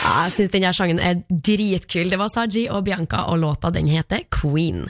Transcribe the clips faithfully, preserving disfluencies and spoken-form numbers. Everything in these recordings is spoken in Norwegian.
Ja, jeg synes denne sangen er dritkul. Det var Saji og Bianca, og låta den heter Queen.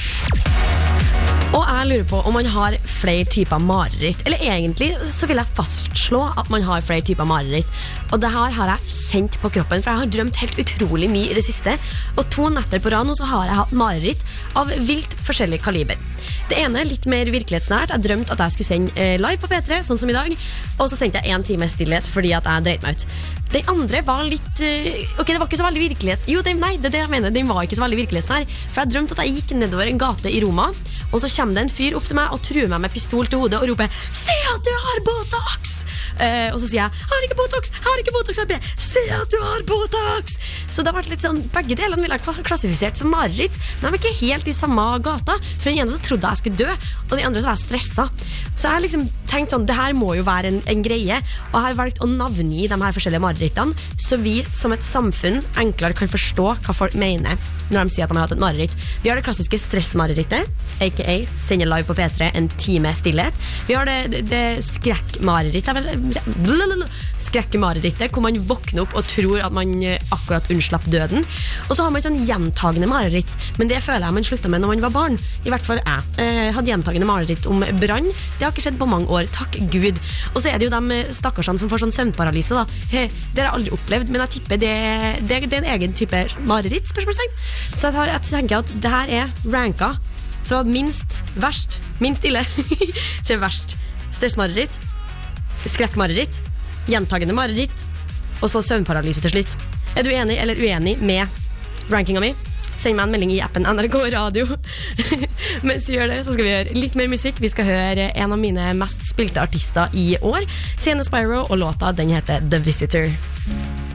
Og jeg lurer på om man har flere typer mareritt. Eller egentlig så vil jeg fastslå at man har flere typer mareritt. Og det her har jeg kjent på kroppen, for jeg har drømt helt utrolig mye i det siste. Og to netter på rad nå så har jeg hatt mareritt av vilt forskjellig kaliber. Det ene er litt mer virkelighetsnært. Jeg drømte at jeg skulle sende live på P tre, sånn som i dag. Og så sendte jeg en time stillhet fordi at jeg dreit meg ut. Den andre var litt Ok, det var ikke så veldig virkelighet. Jo, det, nei, det er det jeg mener. Den var ikke så veldig virkelighetsnær. For jeg drømte at jeg gikk nedover en gate i Roma, og så kommer det en fyr opp til meg og truer meg med pistol til hodet og roper «Se at du har Botox!» uh, Og så sier jeg «Har ikke Botox! Har ikke Botox!» Og jeg bare «Se at du har Botox!» Så det har vært litt sånn, begge delene ville jeg klassifisert som mareritt, men de er ikke helt i samme gata. For den ene så trodde jeg skulle dø, og den andre så var jeg stresset. Så jeg har liksom tenkt sånn, det her må jo være en, en greie, og jeg har valgt å navngi de her forskjellige marerittene, så vi som et samfunn enklere kan forstå hva folk mener når de sier at de har hatt et mareritt. Vi har det klassiske stressmarerittet, aka sende live på P tre en time stillhet. Vi har det, det, det skrekkmarerittet, skrekkmarerittet, hvor man våkner opp og tror at man akkurat unnslapp døden. Og så har man sånn gjentagende mareritt, men det føler jeg man sluttet med når man var barn. I hvert fall jeg. jeg hadde gjentagende mareritt om brann. Det har ikke skjedd på mange år, takk Gud. Og så er det jo de stakkarsene som får sånn søvnparalyse da. Det har jeg aldri opplevd, men jeg tipper det, det, det er en egen type mareritt, spørsmålstegn. Så jeg, tar, jeg tenker at det her er ranka fra minst verst, minst ille til verst. Stressmareritt, skrekkmareritt, gjentagende mareritt, og så søvnparalyse til slutt. Er du enig eller uenig med rankinga mi? Send meg en melding i appen N R K Radio. Mens vi gjør det, så skal vi høre litt mer musikk. Vi skal høre en av mine mest spilte artister i år, Sienna Spyro, og låta den heter The Visitor.